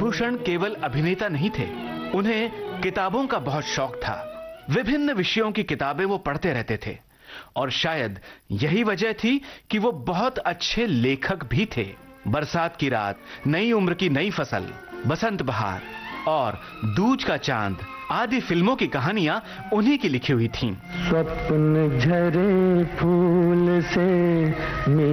नागभूषण केवल अभिनेता नहीं थे, उन्हें किताबों का बहुत शौक था। विभिन्न विषयों की किताबें वो पढ़ते रहते थे और शायद यही वजह थी कि वो बहुत अच्छे लेखक भी थे। बरसात की रात, नई उम्र की नई फसल, बसंत बहार और दूज का चांद आदि फिल्मों की कहानियां उन्हीं की लिखी हुई थीं। स्वप्न झरे फूल से